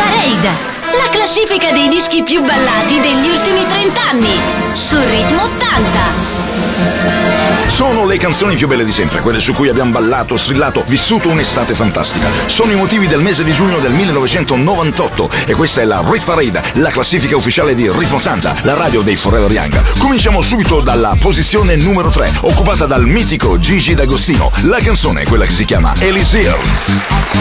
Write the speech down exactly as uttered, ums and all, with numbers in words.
Parade, la classifica dei dischi più ballati degli ultimi trent'anni su Ritmo ottanta. Sono le canzoni più belle di sempre, quelle su cui abbiamo ballato, strillato, vissuto un'estate fantastica. Sono i motivi del mese di giugno del millenovecentonovantotto e questa è la Rit Parade, la classifica ufficiale di Ritmo ottanta, la radio dei Forever Young. Cominciamo subito dalla posizione numero tre, occupata dal mitico Gigi D'Agostino. La canzone è quella che si chiama Elixir.